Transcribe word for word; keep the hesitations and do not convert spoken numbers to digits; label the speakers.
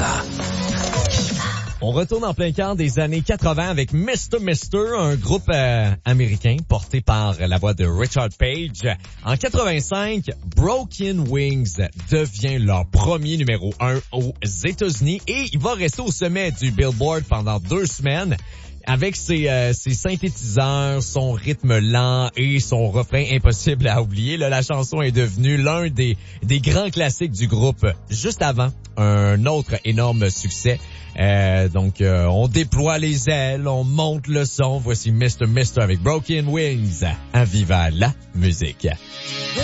Speaker 1: Viva.
Speaker 2: On retourne en plein cœur des années quatre-vingts avec mister mister, un groupe euh, américain porté par la voix de Richard Page. En quatre-vingt-cinq, Broken Wings devient leur premier numéro un aux États-Unis et il va rester au sommet du Billboard pendant deux semaines. Avec ses, euh, ses synthétiseurs, son rythme lent et son refrain impossible à oublier, là, la chanson est devenue l'un des, des grands classiques du groupe. Juste avant, un autre énorme succès. Euh, donc, euh, on déploie les ailes, on monte le son. Voici mister mister avec Broken Wings. À Viva la musique.